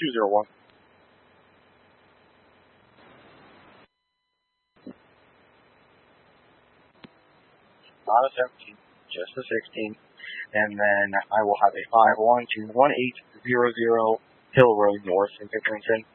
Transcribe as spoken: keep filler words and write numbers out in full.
two zero one. Not a seventeen, just a sixteen. And then I will have a five one to one eight zero zero Hill Road North in Pickerington.